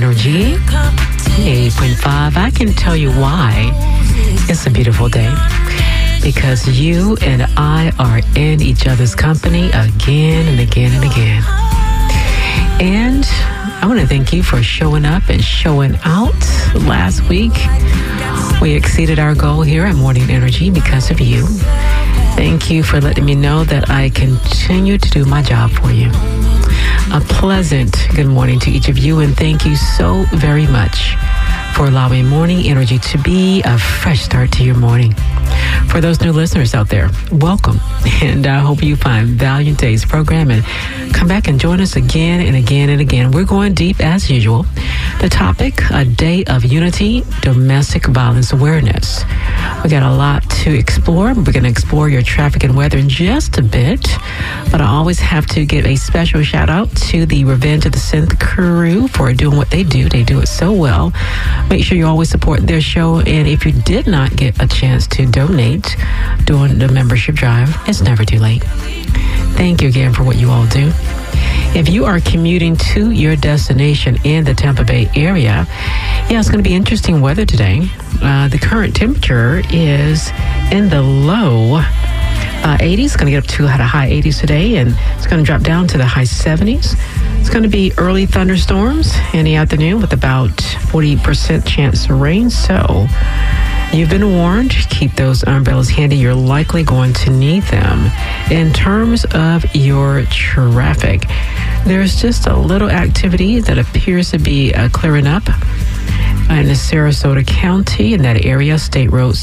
Energy 88.5. I can tell you why it's a beautiful day. Because you and I are in each other's company again and again and again. And I want to thank you for showing up and showing out last week. We exceeded our goal here at Morning Energy because of you. Thank you for letting me know that I continue to do my job for you. A pleasant good morning to each of you, and thank you so very much for allowing Morning Energy to be a fresh start to your morning. For those new listeners out there, welcome, and I hope you find value in today's program and come back and join us again and again and again. We're going deep as usual. The topic, a day of unity, domestic violence awareness. We got a lot to explore. We're going to explore your traffic and weather in just a bit, but I always have to give a special shout out to the Revenge of the Synth crew for doing what they do. They do it so well. Make sure you always support their show, and if you did not get a chance to donate during the membership drive, it's never too late. Thank you again for what you all do. If you are commuting to your destination in the Tampa Bay area, it's going to be interesting weather today. The current temperature is in the low 80s. It's going to get up to the high 80s today, and it's going to drop down to the high 70s. It's going to be early thunderstorms in the afternoon with about 40% chance of rain. So you've been warned. Keep those umbrellas handy. You're likely going to need them. In terms of your traffic, there's just a little activity that appears to be clearing up in the Sarasota County, in that area, State Road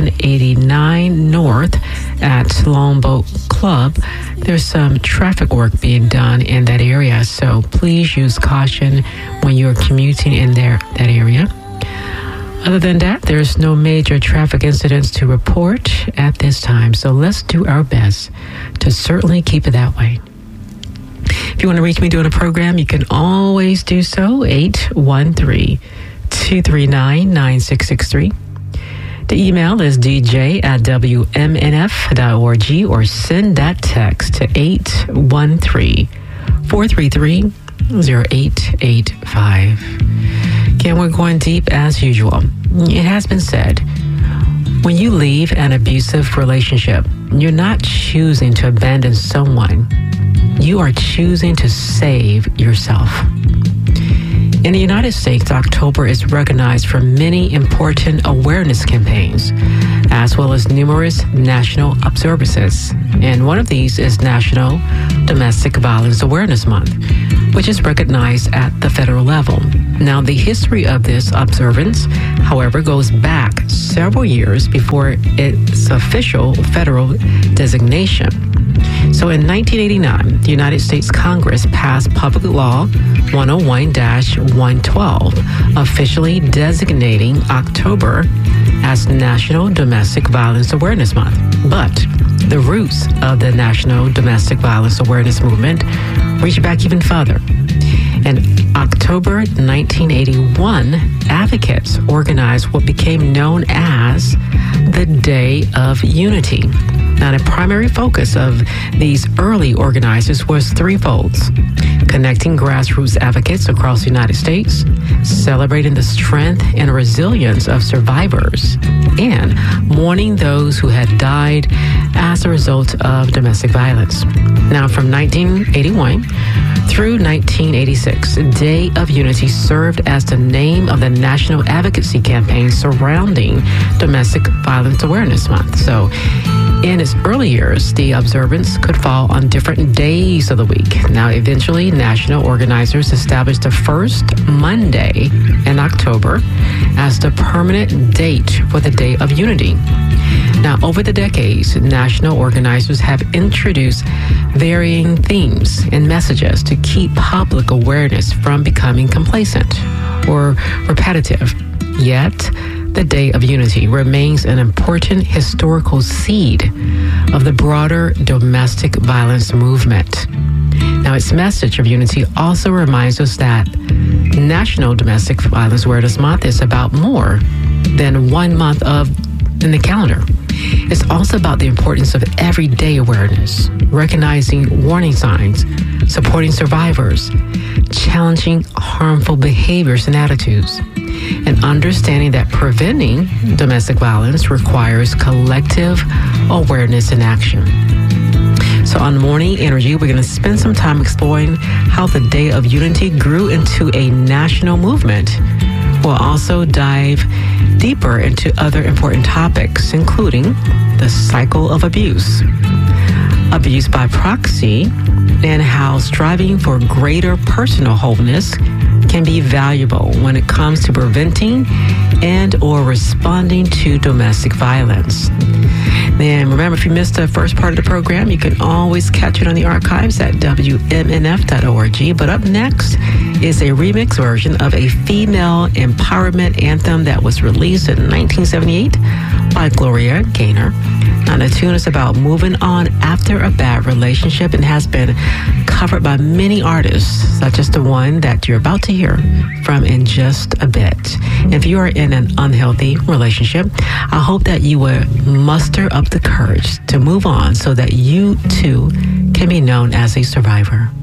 789 North at Longboat Club. There's some traffic work being done in that area, so please use caution when you're commuting in that area. Other than that, there's no major traffic incidents to report at this time, so let's do our best to certainly keep it that way. If you want to reach me during the program, you can always do so, 813-239-9663. The email is dj@wmnf.org, or send that text to 813-433-0885. Again, we're going deep as usual. It has been said, when you leave an abusive relationship, you're not choosing to abandon someone. You are choosing to save yourself. In the United States, October is recognized for many important awareness campaigns, as well as numerous national observances. And one of these is National Domestic Violence Awareness Month, which is recognized at the federal level. Now, the history of this observance, however, goes back several years before its official federal designation. So in 1989, the United States Congress passed Public Law 101-112, officially designating October as National Domestic Violence Awareness Month. But the roots of the National Domestic Violence Awareness Movement reach back even further. In October 1981, advocates organized what became known as the Day of Unity. Now, the primary focus of these early organizers was threefold: connecting grassroots advocates across the United States, celebrating the strength and resilience of survivors, and mourning those who had died as a result of domestic violence. Now, from 1981 through 1986, Day of Unity served as the name of the national advocacy campaign surrounding Domestic Violence Awareness Month. So, in its early years, the observance could fall on different days of the week. Now, eventually, national organizers established the first Monday in October as the permanent date for the Day of Unity. Now, over the decades, national organizers have introduced varying themes and messages to keep public awareness from becoming complacent or repetitive. Yet, the Day of Unity remains an important historical seed of the broader domestic violence movement. Now, its message of unity also reminds us that National Domestic Violence Awareness Month is about more than 1 month in the calendar. It's also about the importance of everyday awareness, recognizing warning signs, supporting survivors, challenging harmful behaviors and attitudes, and understanding that preventing domestic violence requires collective awareness and action. So on Morning Energy, we're going to spend some time exploring how the Day of Unity grew into a national movement. We'll also dive deeper into other important topics, including the cycle of abuse by proxy, and how striving for greater personal wholeness can be valuable when it comes to preventing and or responding to domestic violence. And remember, if you missed the first part of the program, you can always catch it on the archives at WMNF.org. But up next is a remix version of a female empowerment anthem that was released in 1978 by Gloria Gaynor. Now, the tune is about moving on after a bad relationship and has been covered by many artists, such as the one that you're about to hear from in just a bit. If you are in an unhealthy relationship, I hope that you will muster up the courage to move on so that you too can be known as a survivor.